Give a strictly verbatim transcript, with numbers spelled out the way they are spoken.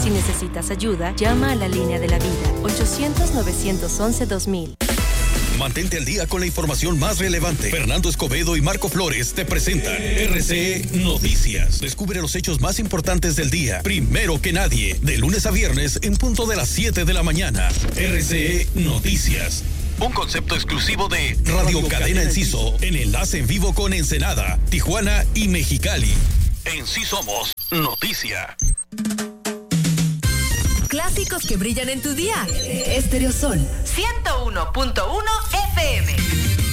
Si necesitas ayuda, llama a la línea de la vida, ochocientos, novecientos once, dos mil. Mantente al día con la información más relevante. Fernando Escobedo y Marco Flores te presentan R C E Noticias. Descubre los hechos más importantes del día, primero que nadie, de lunes a viernes en punto de las siete de la mañana. R C E Noticias. Un concepto exclusivo de Radio Cadena Enciso, en enlace en vivo con Ensenada, Tijuana y Mexicali. En sí somos noticia. Clásicos que brillan en tu día. Estéreo Sol ciento uno punto uno F M.